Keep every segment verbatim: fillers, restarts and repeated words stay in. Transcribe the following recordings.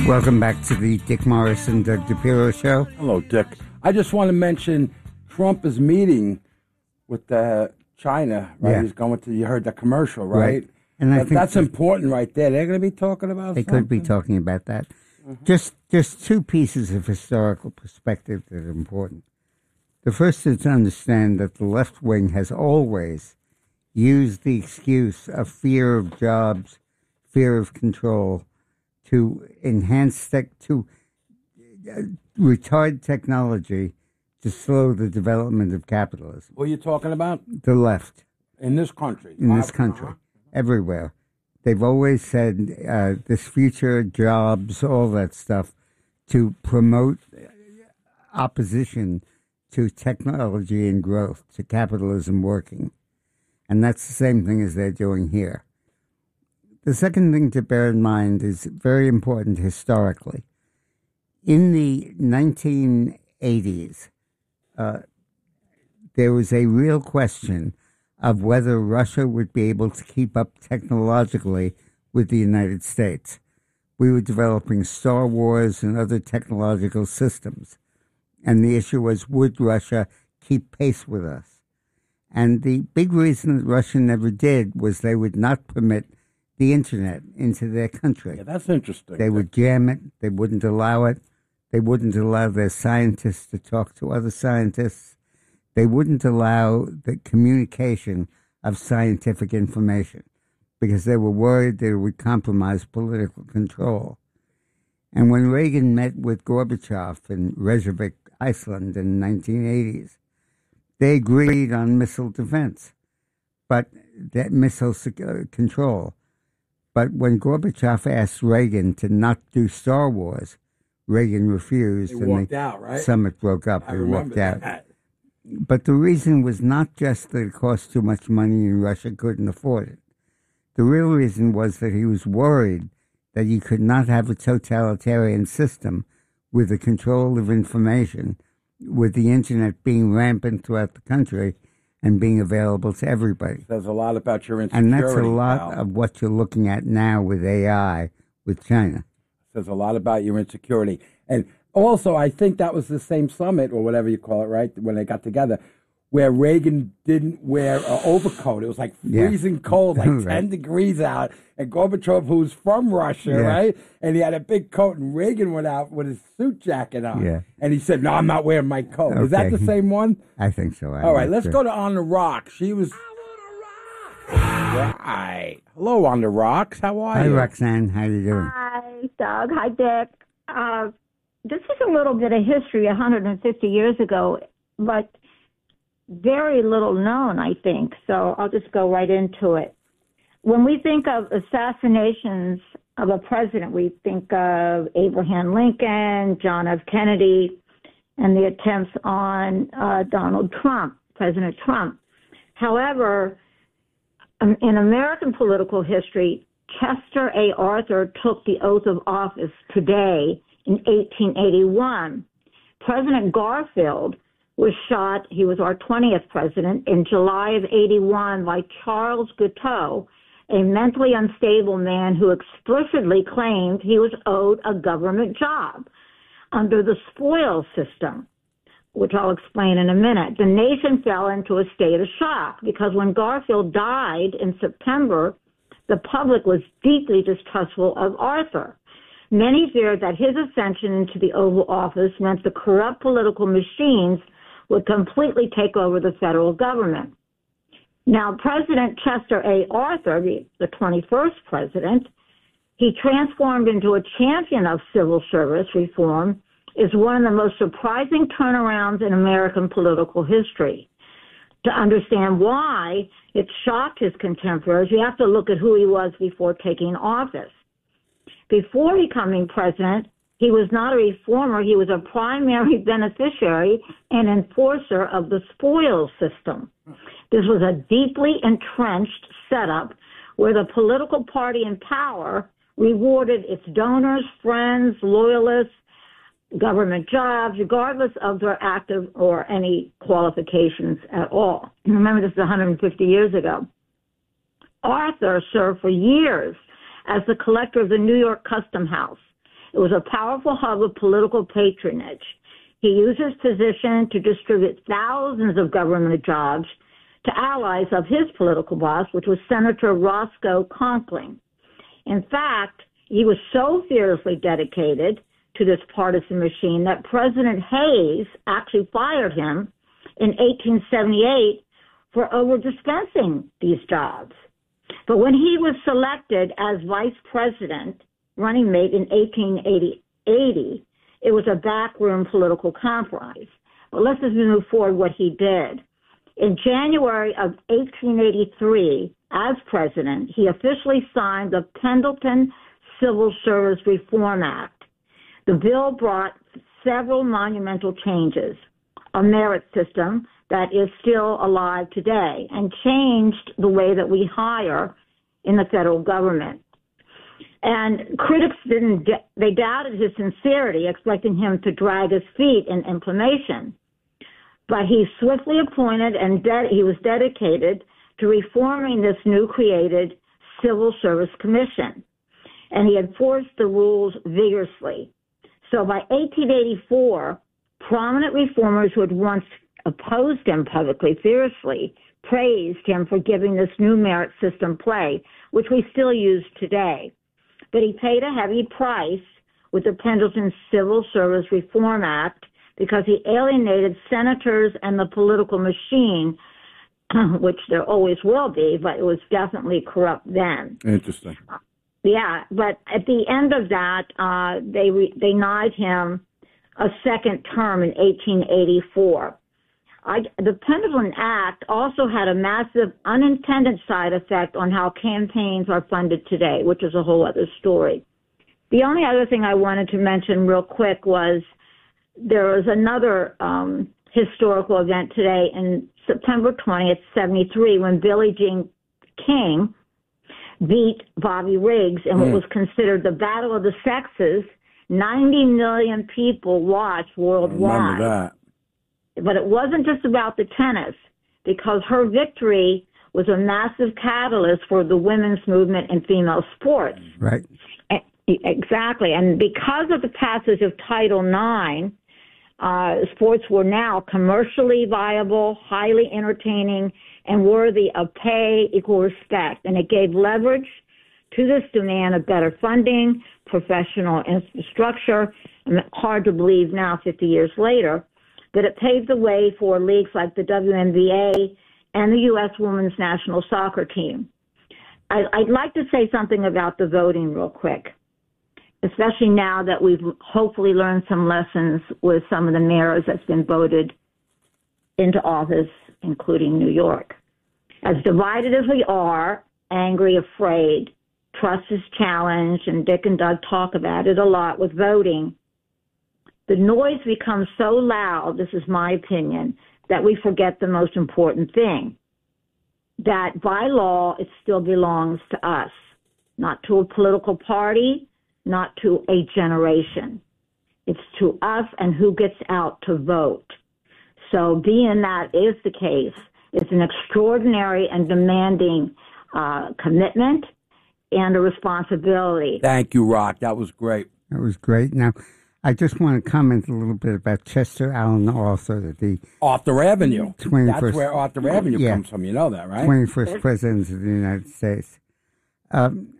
Welcome back to the Dick Morris and Doug DePiro show. Hello, Dick. I just want to mention Trump is meeting with uh, China, right? Yeah. He's going to, you heard the commercial, right? Right. And I that, think that's that, important right there. They're going to be talking about They something? could be talking about that. Mm-hmm. Just, just two pieces of historical perspective that are important. The first is to understand that the left wing has always used the excuse of fear of jobs, fear of control, to enhance tech, to uh, retard technology to slow the development of capitalism. What are you talking about? The left. In this country? In this country. Uh-huh. Everywhere. They've always said uh, this future, jobs, all that stuff, to promote opposition to technology and growth, to capitalism working. And that's the same thing as they're doing here. The second thing to bear in mind is very important historically. In the nineteen eighties, uh, there was a real question of whether Russia would be able to keep up technologically with the United States. We were developing Star Wars and other technological systems. And the issue was, would Russia keep pace with us? And the big reason that Russia never did was they would not permit the internet into their country. Yeah, that's interesting. They would jam it. They wouldn't allow it. They wouldn't allow their scientists to talk to other scientists. They wouldn't allow the communication of scientific information because they were worried that it would compromise political control. And when Reagan met with Gorbachev in Reykjavik, Iceland in the nineteen eighties, they agreed on missile defense, but that missile control. But when Gorbachev asked Reagan to not do Star Wars, Reagan refused. He and walked the out, right? Summit broke up. I He walked out. That. But the reason was not just that it cost too much money and Russia couldn't afford it. The real reason was that he was worried that you could not have a totalitarian system with the control of information, with the internet being rampant throughout the country and being available to everybody. Says a lot about your insecurity. And that's a lot pal. of what you're looking at now with A I, with China. Says a lot about your insecurity. And also, I think that was the same summit, or whatever you call it, right, when they got together, where Reagan didn't wear an overcoat. It was like freezing yeah. cold, like right. ten degrees out. And Gorbachev, who's from Russia, yeah. right, and he had a big coat, and Reagan went out with his suit jacket on. Yeah. And he said, no, I'm not wearing my coat. Okay. Is that the same one? I think so. I All right, let's sure. go to On the Rock. She was... Right. Hello, On the Rocks. How are Hi, you? Hi, Roxanne. How you doing? Hi, Doug. Hi, Dick. Uh, this is a little bit of history one hundred fifty years ago, but very little known, I think. So I'll just go right into it. When we think of assassinations of a president, we think of Abraham Lincoln, John F. Kennedy, and the attempts on uh, Donald Trump, President Trump. However, um, in American political history, Chester A. Arthur took the oath of office today in eighteen eighty-one. President Garfield was shot, he was our twentieth president, in July of eighty-one by Charles Guiteau, a mentally unstable man who explicitly claimed he was owed a government job under the spoils system, which I'll explain in a minute. The nation fell into a state of shock because when Garfield died in September, the public was deeply distrustful of Arthur. Many feared that his ascension into the Oval Office meant the corrupt political machines would completely take over the federal government. Now, President Chester A. Arthur, the, the twenty-first president, he transformed into a champion of civil service reform, is one of the most surprising turnarounds in American political history. To understand why it shocked his contemporaries, you have to look at who he was before taking office. Before becoming president, he was not a reformer. He was a primary beneficiary and enforcer of the spoils system. This was a deeply entrenched setup where the political party in power rewarded its donors, friends, loyalists, government jobs, regardless of their active or any qualifications at all. Remember, this is one hundred fifty years ago. Arthur served for years as the collector of the New York Custom House, It was a powerful hub of political patronage. He used his position to distribute thousands of government jobs to allies of his political boss, which was Senator Roscoe Conkling. In fact, he was so fiercely dedicated to this partisan machine that President Hayes actually fired him in eighteen seventy-eight for over-dispensing these jobs. But when he was selected as vice president, running mate in eighteen eighty, it was a backroom political compromise. But let's just move forward what he did. In January of eighteen eighty-three, as president, he officially signed the Pendleton Civil Service Reform Act. The bill brought several monumental changes, a merit system that is still alive today, and changed the way that we hire in the federal government. And critics didn't, they doubted his sincerity, expecting him to drag his feet in implementation. But he swiftly appointed and de- he was dedicated to reforming this new created Civil Service Commission. And he enforced the rules vigorously. So by eighteen eighty-four, prominent reformers who had once opposed him publicly fiercely praised him for giving this new merit system play, which we still use today. But he paid a heavy price with the Pendleton Civil Service Reform Act because he alienated senators and the political machine, which there always will be, but it was definitely corrupt then. Interesting. Yeah, but at the end of that, uh, they re- they denied him a second term in eighteen eighty-four. I, the Pendleton Act also had a massive unintended side effect on how campaigns are funded today, which is a whole other story. The only other thing I wanted to mention real quick was there was another um, historical event today in September twentieth, seventy-three, when Billie Jean King beat Bobby Riggs in what mm. was considered the Battle of the Sexes. ninety million people watched worldwide. I remember that. But it wasn't just about the tennis, because her victory was a massive catalyst for the women's movement in female sports. Right. Exactly. And because of the passage of Title nine, uh, sports were now commercially viable, highly entertaining, and worthy of pay, equal respect. And it gave leverage to this demand of better funding, professional infrastructure. And hard to believe now, fifty years later, that it paved the way for leagues like the W N B A and the U S Women's National Soccer Team. I, I'd like to say something about the voting real quick, especially now that we've hopefully learned some lessons with some of the mayors that's been voted into office, including New York. As divided as we are, angry, afraid, trust is challenged, and Dick and Doug talk about it a lot with voting, the noise becomes so loud, this is my opinion, that we forget the most important thing, that by law it still belongs to us, not to a political party, not to a generation. It's to us and who gets out to vote. So being that is the case, it's an extraordinary and demanding uh, commitment and a responsibility. Thank you, Rock. That was great. That was great. Now, I just want to comment a little bit about Chester Alan Arthur, the Arthur Avenue. twenty-first, That's where Arthur Avenue yeah, comes from. You know that, right? twenty-first President of the United States. Um,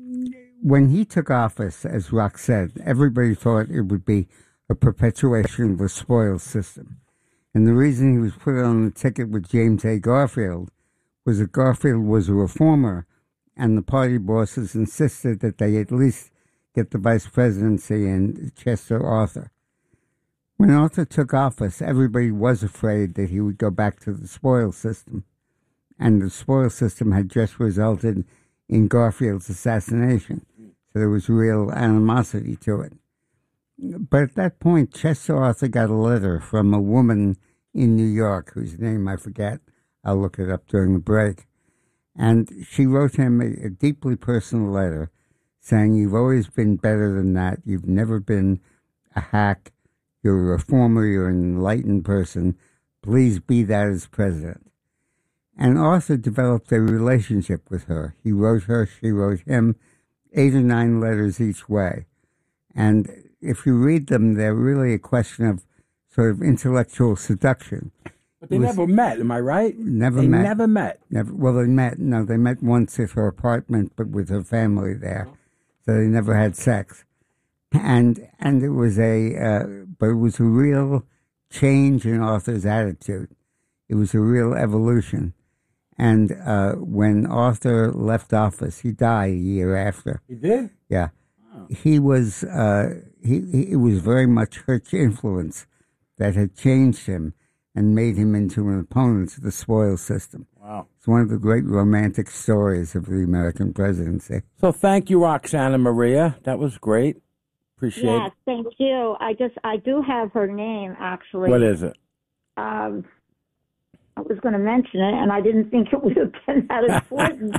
when he took office, as Rock said, everybody thought it would be a perpetuation of the spoils system. And the reason he was put on the ticket with James A. Garfield was that Garfield was a reformer, and the party bosses insisted that they at least get the vice presidency and Chester Arthur. When Arthur took office, everybody was afraid that he would go back to the spoils system, and the spoils system had just resulted in Garfield's assassination, so there was real animosity to it. But at that point, Chester Arthur got a letter from a woman in New York, whose name I forget. I'll look it up during the break. And she wrote him a, a deeply personal letter saying, "You've always been better than that. You've never been a hack. You're a reformer. You're an enlightened person. Please be that as president." And Arthur developed a relationship with her. He wrote her, she wrote him, eight or nine letters each way. And if you read them, they're really a question of sort of intellectual seduction. But they never met, am I right? Never they met. never met. Never. Well, they met. No, they met once at her apartment, but with her family there, so they never had sex. And and it was a, uh, but it was a real change in Arthur's attitude. It was a real evolution. And uh, when Arthur left office, he died a year after. He did? Yeah, oh. he was. Uh, he, he it was very much her influence that had changed him and made him into an opponent of the spoil system. Wow. It's one of the great romantic stories of the American presidency. So thank you, Roxana Maria. That was great. Appreciate yes, it. Thank you. I just, I do have her name, actually. What is it? Um, I was going to mention it, and I didn't think it would have been that important.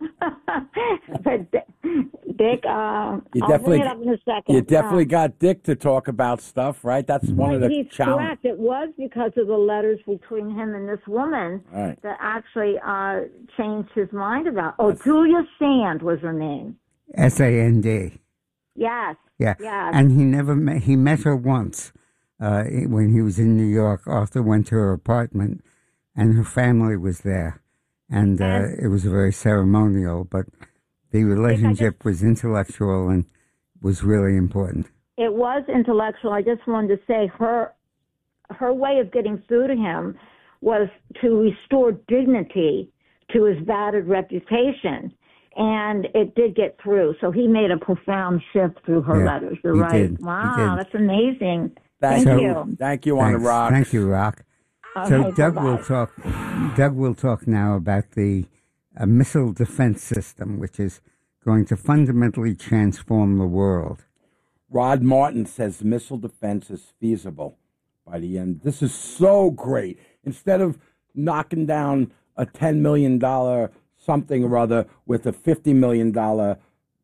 But Dick, uh, you I'll definitely, bring it up in a second. You definitely uh, got Dick to talk about stuff, right? That's one of the he's challenges. correct. It was because of the letters between him and this woman right. that actually uh, changed his mind about. Oh, That's... Julia Sand was her name. S A N D. Yes. Yeah. Yes. And he never met. He met her once uh, when he was in New York. Arthur went to her apartment, and her family was there, and, uh, and it was very ceremonial. But the relationship was intellectual and was really important. It was intellectual. I just wanted to say her her way of getting through to him was to restore dignity to his battered reputation. And it did get through. So he made a profound shift through her yeah, letters. You're right. Did. Wow, that's amazing. Thank, Thank so, you. Thank you, on the rock. Thank you, Rock. Okay, so Doug bye-bye. will talk. Doug will talk now about the uh, missile defense system, which is going to fundamentally transform the world. Rod Martin says missile defense is feasible by the end. This is so great. Instead of knocking down a ten million dollars something or other with a fifty million dollars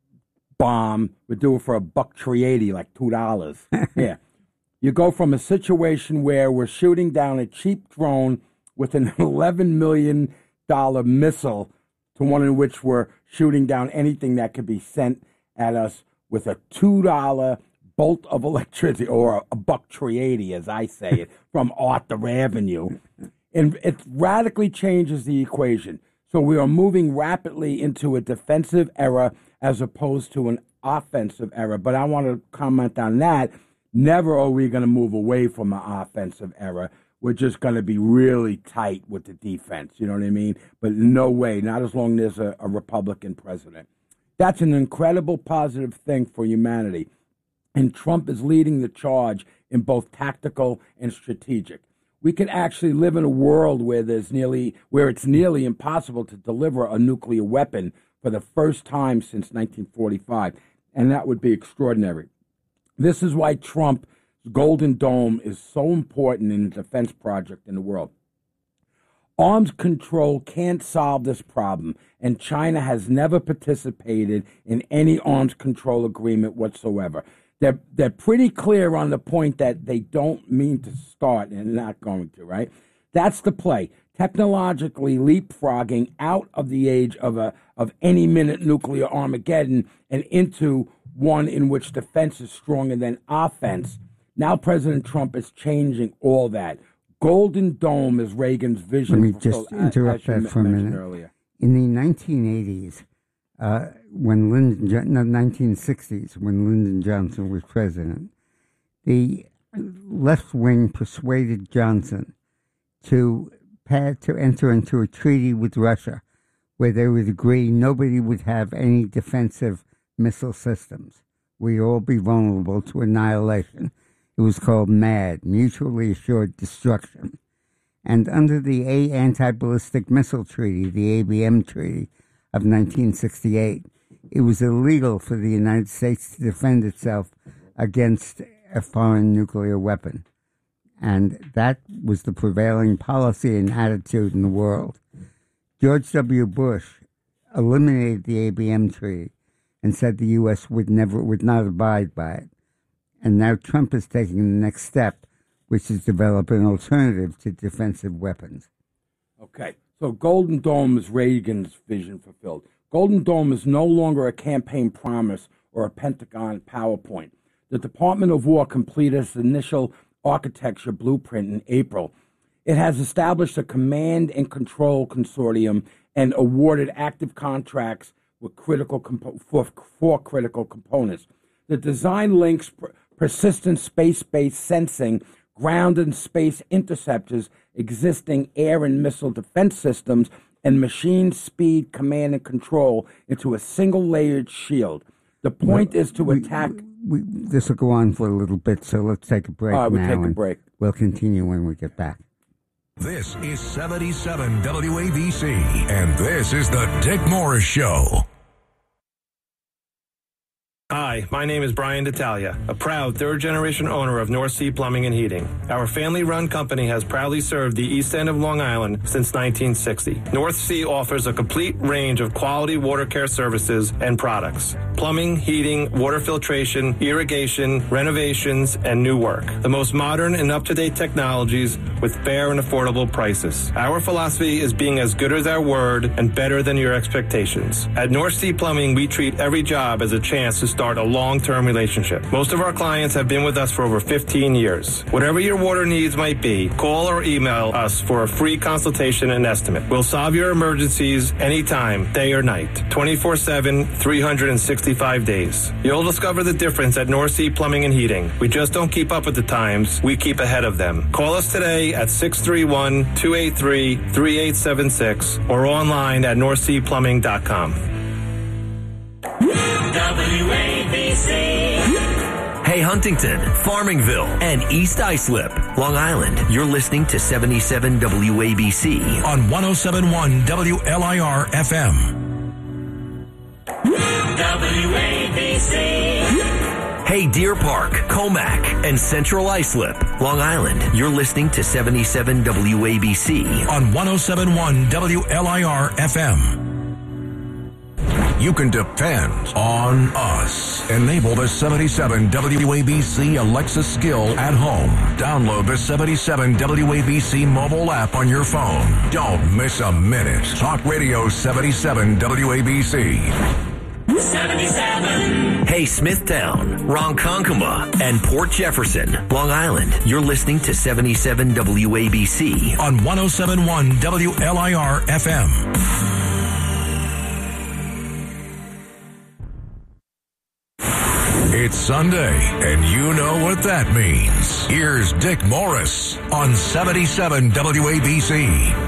bomb, we do it for a buck three eighty, like two dollars. Yeah. You go from a situation where we're shooting down a cheap drone with an eleven million dollars missile to one in which we're shooting down anything that could be sent at us with a two dollars bolt of electricity, or a buck three eighty, as I say it, from Arthur Avenue. And it radically changes the equation. So we are moving rapidly into a defensive era as opposed to an offensive era. But I want to comment on that. Never are we going to move away from an offensive era. We're just going to be really tight with the defense. You know what I mean? But no way, not as long as there's a, a Republican president. That's an incredible positive thing for humanity. And Trump is leading the charge in both tactical and strategic. We could actually live in a world where there's nearly where it's nearly impossible to deliver a nuclear weapon for the first time since nineteen forty-five, and that would be extraordinary. This is why Trump's Golden Dome is so important in the defense project in the world. Arms control can't solve this problem, and China has never participated in any arms control agreement whatsoever. They're, they're pretty clear on the point that they don't mean to start and not going to, right? That's the play. Technologically leapfrogging out of the age of a of any minute nuclear Armageddon and into one in which defense is stronger than offense. Now President Trump is changing all that. Golden Dome is Reagan's vision. Let me just for, interrupt that for a minute. Earlier. In the nineteen eighties, uh, when Lyndon, no, nineteen sixties, when Lyndon Johnson was president, the left wing persuaded Johnson to pad, to enter into a treaty with Russia, where they would agree nobody would have any defensive missile systems. We'd all be vulnerable to annihilation. It was called MAD, Mutually Assured Destruction. And under the A Anti-Ballistic Missile Treaty, the A B M Treaty of nineteen sixty-eight, it was illegal for the United States to defend itself against a foreign nuclear weapon. And that was the prevailing policy and attitude in the world. George W. Bush eliminated the A B M Treaty and said the U S would never would not abide by it. And now Trump is taking the next step, which is develop an alternative to defensive weapons. Okay, so Golden Dome is Reagan's vision fulfilled. Golden Dome is no longer a campaign promise or a Pentagon PowerPoint. The Department of War completed its initial architecture blueprint in April. It has established a command and control consortium and awarded active contracts with critical compo- for, for critical components. The design links per- persistent space-based sensing, ground and space interceptors, existing air and missile defense systems, and machine speed command and control into a single layered shield. The point well, is to we, attack. We, this will go on for a little bit, so let's take a break All right, now. we'll take a break. We'll continue when we get back. This is seventy-seven W A B C, and this is the Dick Morris Show. Hi, my name is Brian D'Italia, a proud third-generation owner of North Sea Plumbing and Heating. Our family-run company has proudly served the East End of Long Island since nineteen sixty. North Sea offers a complete range of quality water care services and products. Plumbing, heating, water filtration, irrigation, renovations, and new work. The most modern and up-to-date technologies with fair and affordable prices. Our philosophy is being as good as our word and better than your expectations. At North Sea Plumbing, we treat every job as a chance to start a long-term relationship. Most of our clients have been with us for over fifteen years. Whatever your water needs might be, call or email us for a free consultation and estimate. We'll solve your emergencies anytime, day or night, twenty-four seven, three hundred sixty-five days. You'll discover the difference at North Sea Plumbing and Heating. We just don't keep up with the times, we keep ahead of them. Call us today at six three one, two eight three, three eight seven six or online at north sea plumbing dot com. W A B C. Hey, Huntington, Farmingville, and East Islip, Long Island. You're listening to seventy-seven W A B C on one oh seven point one W L I R F M. W A B C. Hey, Deer Park, Comac, and Central Islip, Long Island. You're listening to seventy-seven W A B C on one oh seven point one W L I R F M. You can depend on us. Enable the seventy-seven W A B C Alexa skill at home. Download the seventy-seven W A B C mobile app on your phone. Don't miss a minute. Talk Radio seventy-seven W A B C. seventy-seven. Hey, Smithtown, Ronkonkoma, and Port Jefferson, Long Island. You're listening to seventy-seven W A B C on one oh seven point one W L I R F M. It's Sunday, and you know what that means. Here's Dick Morris on seventy-seven W A B C.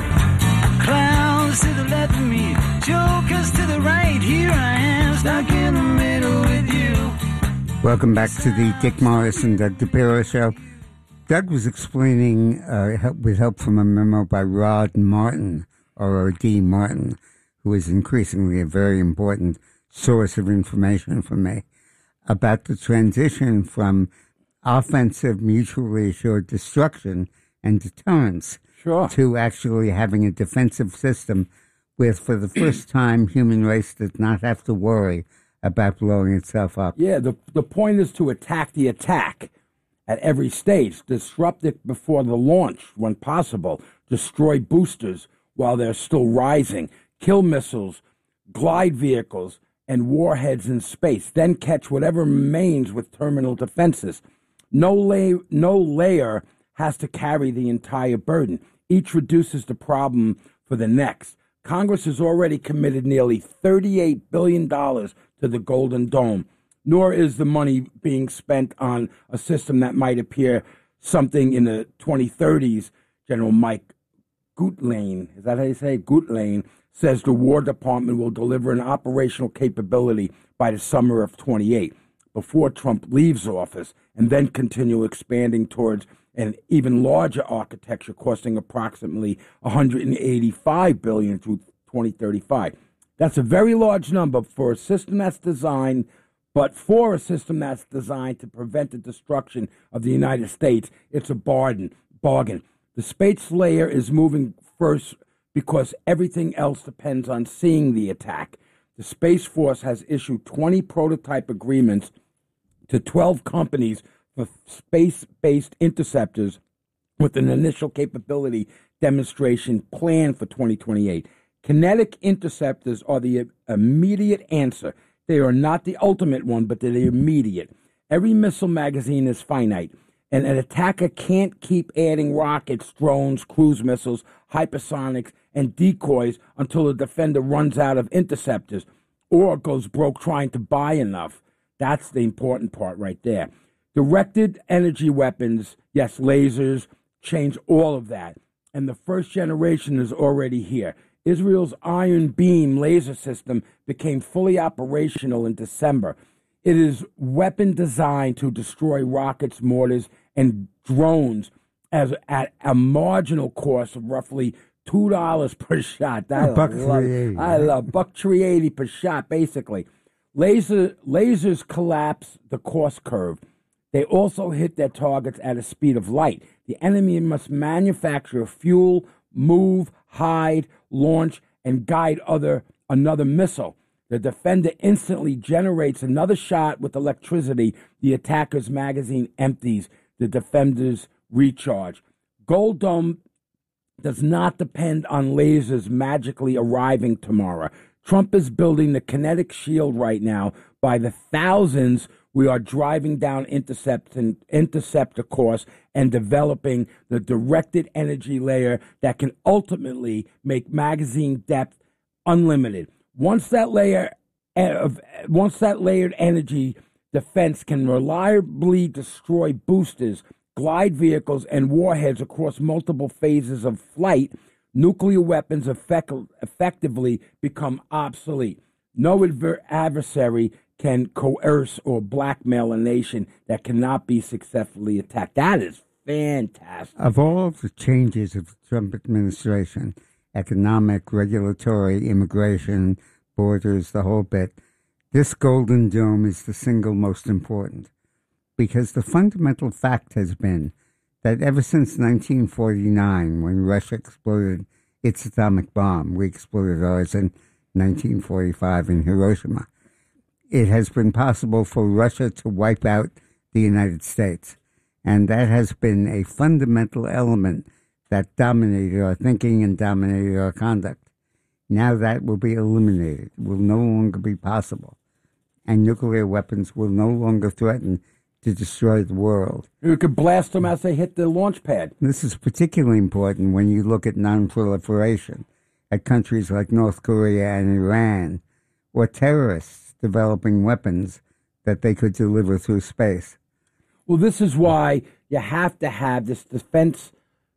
Clowns to the left of me, jokers to the right. Here I am, stuck in the middle with you. Welcome back to the Dick Morris and Doug DePiro Show. Doug was explaining, uh, help, with help from a memo by Rod Martin, or O D Martin, who is increasingly a very important source of information for me, about the transition from offensive, mutually assured destruction and deterrence sure. to actually having a defensive system with, for the first time, human race does not have to worry about blowing itself up. Yeah, the, the point is to attack the attack at every stage, disrupt it before the launch when possible, destroy boosters while they're still rising, kill missiles, glide vehicles, and warheads in space, then catch whatever remains with terminal defenses. No, lay, no layer has to carry the entire burden. Each reduces the problem for the next. Congress has already committed nearly thirty-eight billion dollars to the Golden Dome, nor is the money being spent on a system that might appear something in the twenty thirties. General Mike Gutlein, is that how you say it? Gutlein, says the War Department will deliver an operational capability by the summer of twenty-eight, before Trump leaves office, and then continue expanding towards an even larger architecture costing approximately one hundred eighty-five billion dollars through twenty thirty-five. That's a very large number for a system that's designed, but for a system that's designed to prevent the destruction of the United States, it's a bargain. bargain. The space layer is moving first because everything else depends on seeing the attack. The Space Force has issued twenty prototype agreements to twelve companies for space-based interceptors with an initial capability demonstration planned for twenty twenty-eight. Kinetic interceptors are the immediate answer. They are not the ultimate one, but they're the immediate. Every missile magazine is finite, and an attacker can't keep adding rockets, drones, cruise missiles, hypersonics, and decoys until the defender runs out of interceptors or goes broke trying to buy enough. That's the important part right there. Directed energy weapons, yes, lasers, change all of that. And the first generation is already here. Israel's Iron Beam laser system became fully operational in December. It is weapon designed to destroy rockets, mortars, and drones as at a marginal cost of roughly two dollars per shot. I buck love, three eighty. I love buck three eighty per shot, basically. Laser lasers collapse the cost curve. They also hit their targets at a speed of light. The enemy must manufacture fuel, move, hide, launch, and guide other another missile. The defender instantly generates another shot with electricity. The attacker's magazine empties. The defender's recharge. Gold Dome does not depend on lasers magically arriving tomorrow. Trump is building the kinetic shield right now. By the thousands, we are driving down intercept and interceptor course and developing the directed energy layer that can ultimately make magazine depth unlimited. Once that layer of once that layered energy defense can reliably destroy boosters, glide vehicles, and warheads across multiple phases of flight, nuclear weapons effect- effectively become obsolete. No adver- adversary can coerce or blackmail a nation that cannot be successfully attacked. That is fantastic. Of all the changes of the Trump administration, economic, regulatory, immigration, borders, the whole bit, this Golden Dome is the single most important. Because the fundamental fact has been that ever since nineteen forty-nine, when Russia exploded its atomic bomb, we exploded ours in nineteen forty-five in Hiroshima, it has been possible for Russia to wipe out the United States. And that has been a fundamental element that dominated our thinking and dominated our conduct. Now that will be eliminated, will no longer be possible. And nuclear weapons will no longer threaten to destroy the world. You could blast them as they hit the launch pad. This is particularly important when you look at non-proliferation, at countries like North Korea and Iran, or terrorists developing weapons that they could deliver through space. Well, this is why you have to have this defense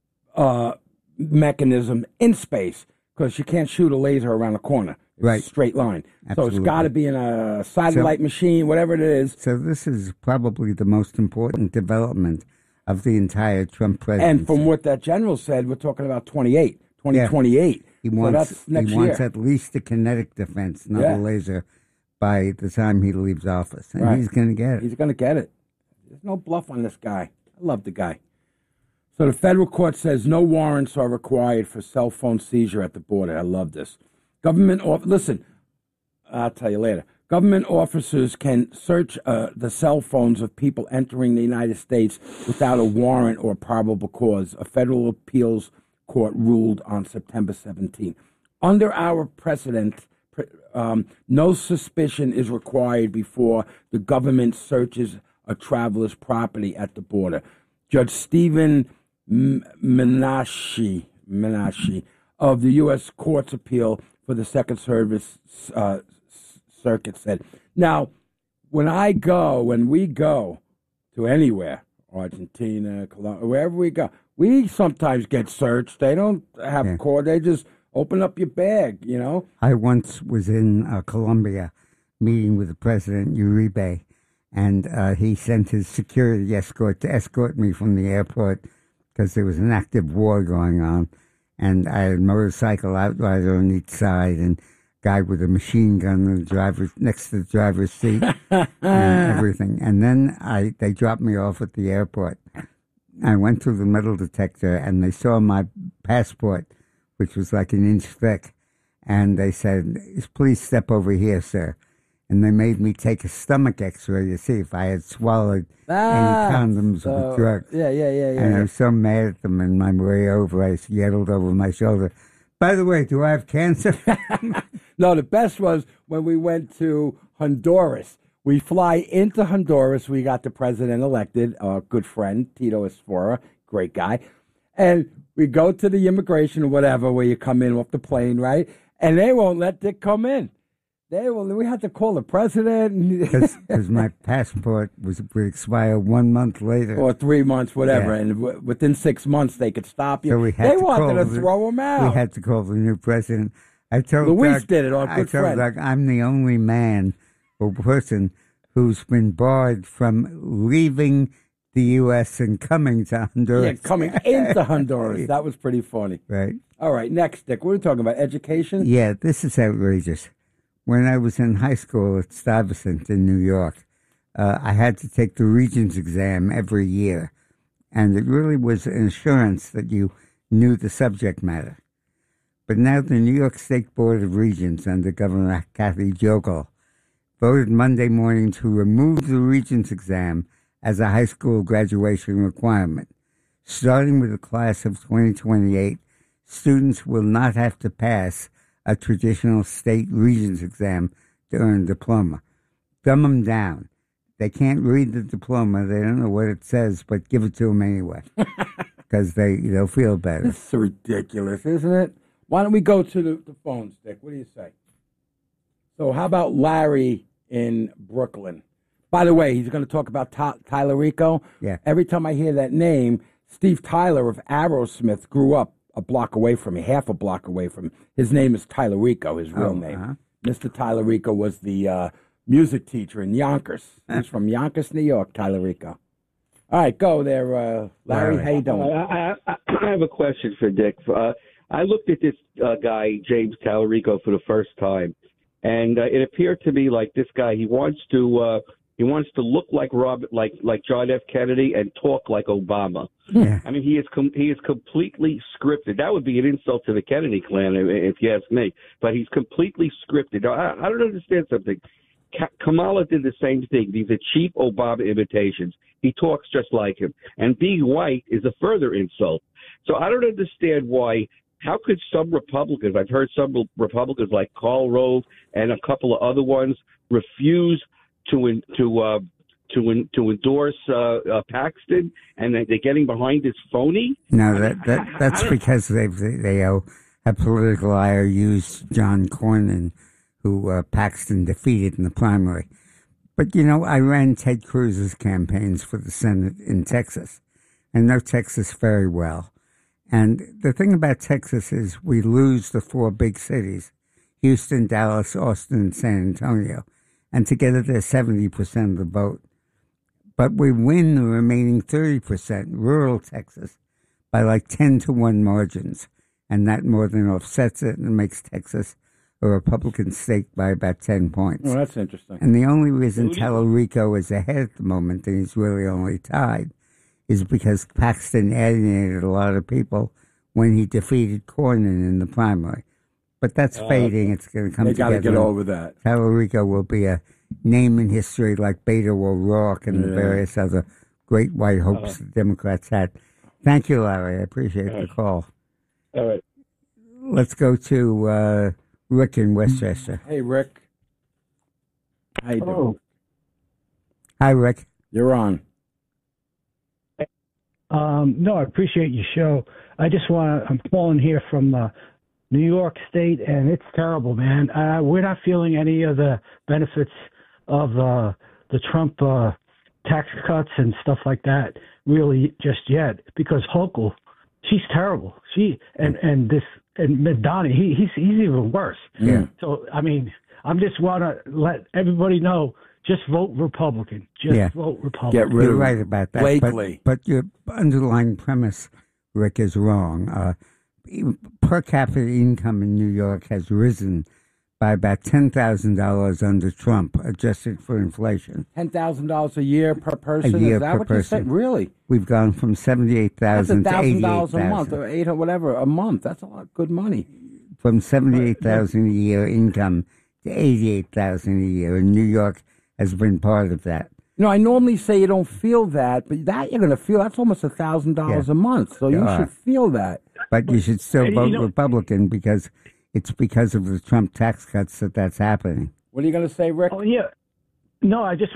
uh, mechanism in space, because you can't shoot a laser around a corner. It's right. a straight line. Absolutely. So it's got to be in a satellite so, machine, whatever it is. So this is probably the most important development of the entire Trump presidency. And from what that general said, we're talking about twenty-eight, twenty twenty-eight. Yeah. He wants, so that's next he wants year. at least a kinetic defense, not yeah. a laser, by the time he leaves office. And right. he's going to get it. He's going to get it. There's no bluff on this guy. I love the guy. So the federal court says no warrants are required for cell phone seizure at the border. I love this. Government, off- listen, I'll tell you later. Government officers can search uh, the cell phones of people entering the United States without a warrant or probable cause. A federal appeals court ruled on September seventeenth. Under our precedent, um, no suspicion is required before the government searches a traveler's property at the border. Judge Stephen Menashe, Menashe of the U S Court's Appeal for the Second Service uh, Circuit said, now, when I go, when we go to anywhere, Argentina, Colombia, wherever we go, we sometimes get searched. They don't have yeah. a court. They just open up your bag, you know. I once was in uh, Colombia meeting with the president, Uribe, and uh, he sent his security escort to escort me from the airport because there was an active war going on. And I had a motorcycle outrider on each side and a guy with a machine gun in the driver's, next to the driver's seat and everything. And then I they dropped me off at the airport. I went through the metal detector and they saw my passport, which was like an inch thick. And they said, please step over here, sir. And they made me take a stomach x-ray to see if I had swallowed ah, any condoms so, with drugs. Yeah, yeah, yeah, yeah. And yeah. I was so mad at them, and my way over, I yelled over my shoulder, by the way, do I have cancer? No, the best was when we went to Honduras, We fly into Honduras. We got the president elected, our good friend, Tito Esfora, great guy. And we go to the immigration or whatever where you come in off the plane, right? And they won't let Dick come in. They will. We had to call the president. Because my passport was would expire one month later. Or three months, whatever. Yeah. And w- within six months, they could stop you. So we had they to wanted call to the, throw him out. We had to call the new president. I told Luis Doug, did it, our I good told friend. Doug, I'm the only man or person who's been barred from leaving the U S and coming to Honduras. Yeah, coming into Honduras. That was pretty funny. Right. All right, next, Dick. What are we talking about? Education? Yeah, this is outrageous. When I was in high school at Stuyvesant in New York, uh, I had to take the Regents exam every year. And it really was an assurance that you knew the subject matter. But now the New York State Board of Regents under Governor Kathy Hochul voted Monday morning to remove the Regents exam as a high school graduation requirement. Starting with the class of twenty twenty-eight, students will not have to pass a traditional state Regents exam to earn a diploma. Dumb them down. They can't read the diploma. They don't know what it says, but give it to them anyway because they, they'll feel better. This is ridiculous, isn't it? Why don't we go to the, the phones, Dick? What do you say? So how about Larry in Brooklyn? By the way, he's going to talk about Ty- Tyler Rico. Yeah. Every time I hear that name, Steve Tyler of Aerosmith grew up a block away from me, half a block away from me. His name is Tyler Rico, his real Oh, name. uh-huh. Mister Tyler Rico was the uh, music teacher in Yonkers. He's from Yonkers, New York, Tyler Rico. All right, go there, uh, Larry. Larry. How you doing? I, I, I have a question for Dick. Uh, I looked at this uh, guy, James Tallarico, for the first time, and uh, it appeared to me like this guy, he wants to uh, he wants to look like Robert, like like John F. Kennedy, and talk like Obama. Yeah. I mean, he is com- he is completely scripted. That would be an insult to the Kennedy clan, if you ask me. But he's completely scripted. Now, I, I don't understand something. Ka- Kamala did the same thing. These are cheap Obama imitations. He talks just like him. And being white is a further insult. So I don't understand why. How could some Republicans, I've heard some Republicans like Karl Rove and a couple of other ones, refuse to in, to uh, to in, to endorse uh, uh, Paxton, and they're getting behind this phony? No, that, that that's because they've, they they uh, have political ire used John Cornyn, who uh, Paxton defeated in the primary. But, you know, I ran Ted Cruz's campaigns for the Senate in Texas. I know Texas very well. And the thing about Texas is we lose the four big cities, Houston, Dallas, Austin, and San Antonio. And together they're seventy percent of the vote. But we win the remaining thirty percent, rural Texas, by like ten to one margins. And that more than offsets it and makes Texas a Republican state by about ten points. Oh, that's interesting. And the only reason Tallarico is ahead at the moment, and he's really only tied, is because Paxton alienated a lot of people when he defeated Cornyn in the primary. But that's Uh, fading. It's going to come They got together. to get over that. Tallarico will be a name in history like Beto O'Rourke and the Yeah. various other great white hopes the Democrats had. Thank you, Larry. I appreciate the call. All right. Let's go to uh, Rick in Westchester. Hey, Rick. How you doing? Oh. Hi, Rick. You're on. Um, no, I appreciate your show. I just want to, I'm calling here from uh, New York State, and it's terrible, man. Uh, we're not feeling any of the benefits of uh, the Trump uh, tax cuts and stuff like that really just yet, because Hochul, she's terrible. She and, and this and Madani, he he's he's even worse. Yeah. So I mean, I'm just want to let everybody know. Just vote Republican. Just Yeah. vote Republican. Get rid You're of right about that. Blakely. But, but your underlying premise, Rick, is wrong. Uh, per capita income in New York has risen by about ten thousand dollars under Trump, adjusted for inflation. ten thousand dollars a year per person? A year Is that per what you said? person. Really? We've gone from seventy-eight That's thousand a dollars to thousand dollars eighty-eight a month, thousand or eight, or whatever a month. That's a lot of good money. From seventy-eight thousand dollars a year income to eighty-eight thousand dollars a year. And New York has been part of that. You know, I normally say you don't feel that, but that you're going to feel. That's almost a thousand dollars Yeah. a month, so You you are. should feel that. But you should still And, you vote know- Republican because it's because of the Trump tax cuts that that's happening. What are you going to say, Rick? Oh yeah, No, I just